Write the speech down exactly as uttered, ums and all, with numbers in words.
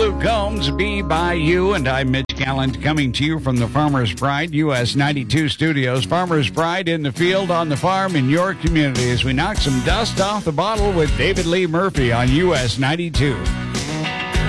Luke Combs, Be By You, and I'm Mitch Gallant coming to you from the Farmer's Pride U S ninety-two studios. Farmer's Pride in the field, on the farm, in your community as we knock some dust off the bottle with David Lee Murphy on U S ninety-two.